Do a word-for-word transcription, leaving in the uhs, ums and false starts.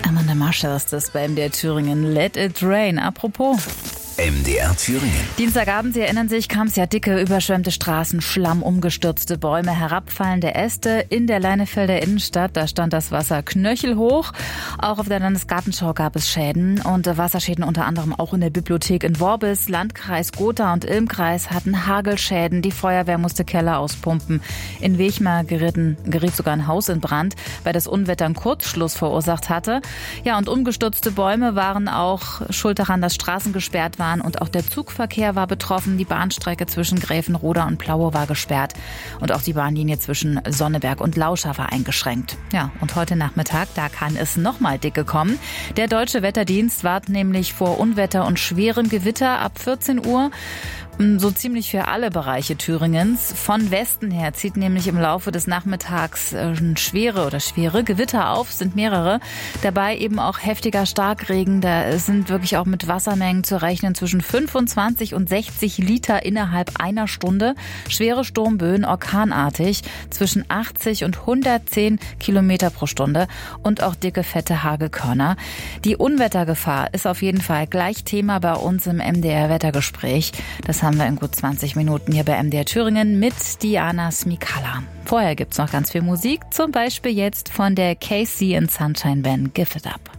Amanda Marshall ist das bei M D R Thüringen. Let it rain. Apropos M D R Thüringen. Dienstagabend, Sie erinnern sich, kam es ja dicke, überschwemmte Straßen, Schlamm, umgestürzte Bäume, herabfallende Äste in der Leinefelder Innenstadt. Da stand das Wasser knöchelhoch. Auch auf der Landesgartenschau gab es Schäden und Wasserschäden unter anderem auch in der Bibliothek in Worbis. Landkreis Gotha und Ilmkreis hatten Hagelschäden. Die Feuerwehr musste Keller auspumpen. In Wechmar geritten, geriet sogar ein Haus in Brand, weil das Unwetter einen Kurzschluss verursacht hatte. Ja, und umgestürzte Bäume waren auch schuld daran, dass Straßen gesperrt waren. Und auch der Zugverkehr war betroffen. Die Bahnstrecke zwischen Gräfenroda und Plaue war gesperrt. Und auch die Bahnlinie zwischen Sonneberg und Lauscha war eingeschränkt. Ja, und heute Nachmittag, da kann es nochmal dicke kommen. Der Deutsche Wetterdienst warnt nämlich vor Unwetter und schwerem Gewitter ab vierzehn Uhr. So ziemlich für alle Bereiche Thüringens. Von Westen her zieht nämlich im Laufe des Nachmittags schwere oder schwere Gewitter auf, sind mehrere. Dabei eben auch heftiger Starkregen. Da sind wirklich auch mit Wassermengen zu rechnen zwischen fünfundzwanzig und sechzig Liter innerhalb einer Stunde. Schwere Sturmböen, orkanartig, zwischen achtzig und hundertzehn Kilometer pro Stunde und auch dicke, fette Hagelkörner. Die Unwettergefahr ist auf jeden Fall gleich Thema bei uns im M D R-Wettergespräch. Das haben wir in gut zwanzig Minuten hier bei M D R Thüringen mit Diana Smikala. Vorher gibt's noch ganz viel Musik, zum Beispiel jetzt von der K C and Sunshine Band Give It Up.